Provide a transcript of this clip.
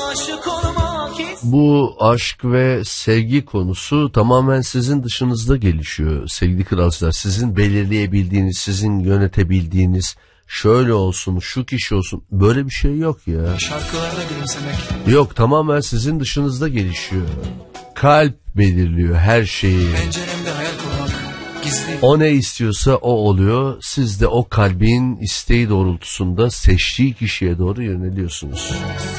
Bu aşk ve sevgi konusu tamamen sizin dışınızda gelişiyor sevgili kralcılar. Sizin belirleyebildiğiniz, sizin yönetebildiğiniz, şöyle olsun, şu kişi olsun, böyle bir şey yok ya. Şarkılarda gülümsemek. Yok, tamamen sizin dışınızda gelişiyor. Kalp belirliyor her şeyi. Penceremde hayal kurmak gizli. O ne istiyorsa o oluyor. Siz de o kalbin isteği doğrultusunda seçtiği kişiye doğru yöneliyorsunuz.